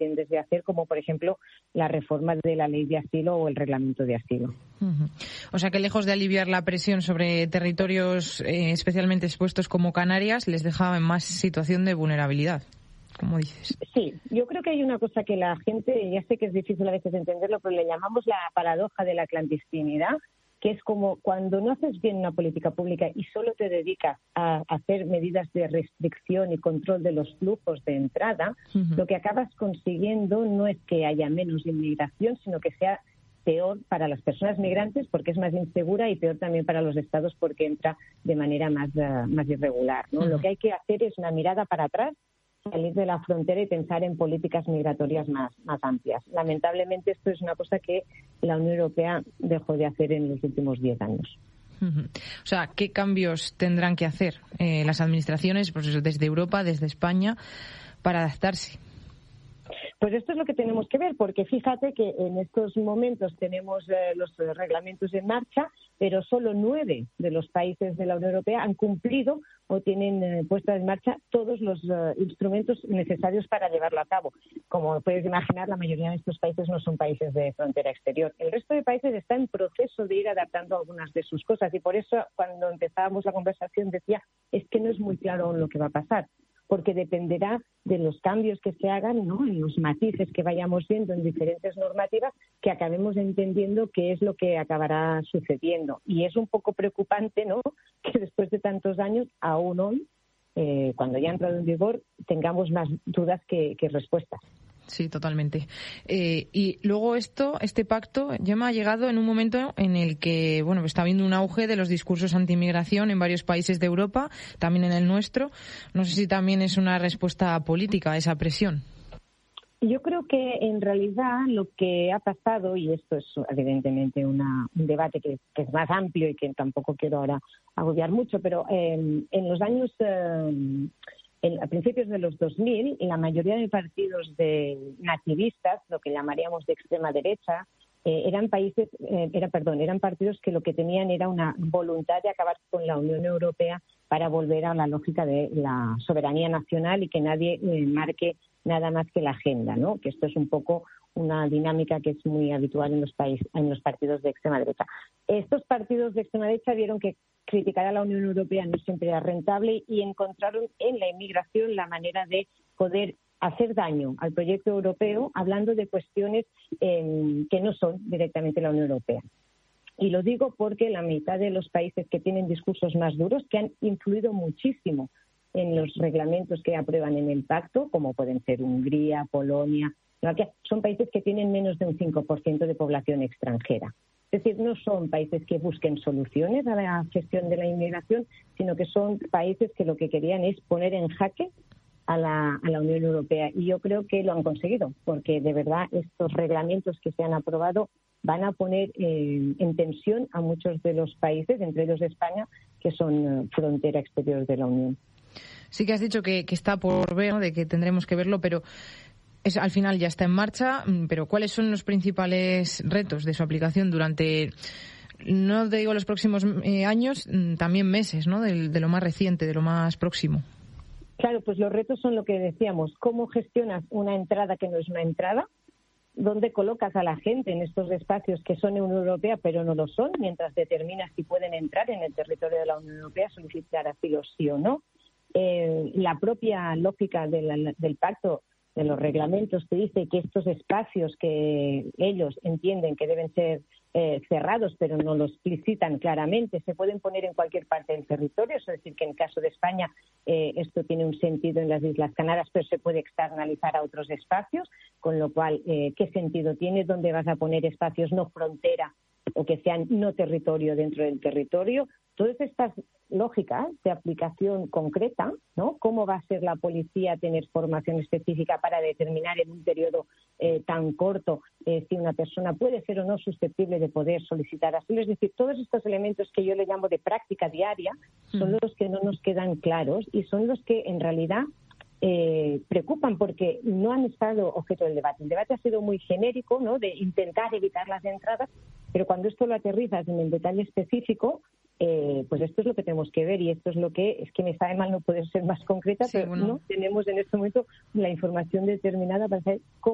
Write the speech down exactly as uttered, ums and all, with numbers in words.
pretendes de hacer, como por ejemplo la reforma de la ley de asilo o el reglamento de asilo. Uh-huh. O sea que lejos de aliviar la presión sobre territorios eh, especialmente expuestos como Canarias, les deja en más situación de vulnerabilidad, como dices. Sí, yo creo que hay una cosa que la gente, ya sé que es difícil a veces entenderlo, pero le llamamos la paradoja de la clandestinidad, que es como cuando no haces bien una política pública y solo te dedicas a hacer medidas de restricción y control de los flujos de entrada, uh-huh. lo que acabas consiguiendo no es que haya menos inmigración, sino que sea peor para las personas migrantes porque es más insegura y peor también para los estados porque entra de manera más, uh, más irregular, ¿no? Uh-huh. Lo que hay que hacer es una mirada para atrás, salir de la frontera y pensar en políticas migratorias más, más amplias. Lamentablemente esto es una cosa que la Unión Europea dejó de hacer en los últimos diez años. Uh-huh. O sea, ¿qué cambios tendrán que hacer eh, las administraciones, pues eso, desde Europa, desde España, para adaptarse? Pues esto es lo que tenemos que ver, porque fíjate que en estos momentos tenemos eh, los reglamentos en marcha, pero solo nueve de los países de la Unión Europea han cumplido o tienen eh, puesta en marcha todos los eh, instrumentos necesarios para llevarlo a cabo. Como puedes imaginar, la mayoría de estos países no son países de frontera exterior. El resto de países está en proceso de ir adaptando algunas de sus cosas y por eso cuando empezábamos la conversación decía, es que no es muy claro lo que va a pasar, porque dependerá de los cambios que se hagan, ¿no?, en los matices que vayamos viendo en diferentes normativas, que acabemos entendiendo qué es lo que acabará sucediendo. Y es un poco preocupante, ¿no?, que después de tantos años, aún hoy, eh, cuando ya ha entrado en vigor, tengamos más dudas que, que respuestas. Sí, totalmente. Eh, y luego esto, este pacto, Gemma, ha llegado en un momento en el que, bueno, está habiendo un auge de los discursos anti-inmigración en varios países de Europa, también en el nuestro. No sé si también es una respuesta política a esa presión. Yo creo que en realidad lo que ha pasado, y esto es evidentemente una, un debate que, que es más amplio y que tampoco quiero ahora agobiar mucho, pero eh, en los años... Eh, En, a principios de los dos mil, la mayoría de partidos de nativistas, lo que llamaríamos de extrema derecha, eh, eran países, eh, era, perdón, eran partidos que lo que tenían era una voluntad de acabar con la Unión Europea para volver a la lógica de la soberanía nacional y que nadie eh, marque nada más que la agenda, ¿no? Que esto es un poco una dinámica que es muy habitual en los países, en los partidos de extrema derecha. Estos partidos de extrema derecha vieron que criticar a la Unión Europea no siempre era rentable y encontraron en la inmigración la manera de poder hacer daño al proyecto europeo hablando de cuestiones eh, que no son directamente la Unión Europea. Y lo digo porque la mitad de los países que tienen discursos más duros, que han influido muchísimo en los reglamentos que aprueban en el pacto, como pueden ser Hungría, Polonia, son países que tienen menos de un cinco por ciento de población extranjera. Es decir, no son países que busquen soluciones a la gestión de la inmigración, sino que son países que lo que querían es poner en jaque a la, a la Unión Europea. Y yo creo que lo han conseguido, porque de verdad estos reglamentos que se han aprobado van a poner eh, en tensión a muchos de los países, entre ellos España, que son eh, frontera exterior de la Unión. Sí que has dicho que, que está por ver, ¿no?, de que tendremos que verlo, pero... Es, al final ya está en marcha, pero ¿cuáles son los principales retos de su aplicación durante, no te digo los próximos eh, años, también meses, ¿no?, de, de lo más reciente, de lo más próximo? Claro, pues los retos son lo que decíamos. ¿Cómo gestionas una entrada que no es una entrada? ¿Dónde colocas a la gente en estos espacios que son Unión Europea pero no lo son, mientras determinas si pueden entrar en el territorio de la Unión Europea, solicitar asilo sí o no? Eh, la propia lógica de la, del pacto, de los reglamentos, te dice que estos espacios que ellos entienden que deben ser eh, cerrados, pero no lo explicitan claramente, se pueden poner en cualquier parte del territorio. Es decir, que en el caso de España eh, esto tiene un sentido en las Islas Canarias, pero se puede externalizar a otros espacios, con lo cual, eh, ¿qué sentido tiene? ¿Dónde vas a poner espacios no frontera o que sean no territorio dentro del territorio? Todas estas lógicas de aplicación concreta, ¿no? ¿Cómo va a ser la policía tener formación específica para determinar en un periodo eh, tan corto eh, si una persona puede ser o no susceptible de poder solicitar asilo? Es decir, todos estos elementos que yo le llamo de práctica diaria son mm. los que no nos quedan claros y son los que en realidad eh, preocupan porque no han estado objeto del debate. El debate ha sido muy genérico, ¿no?, de intentar evitar las entradas, pero cuando esto lo aterrizas en el detalle específico, Eh, pues esto es lo que tenemos que ver y esto es lo que, es que me sabe mal no poder ser más concreta, sí, pero bueno, no tenemos en este momento la información determinada para saber cómo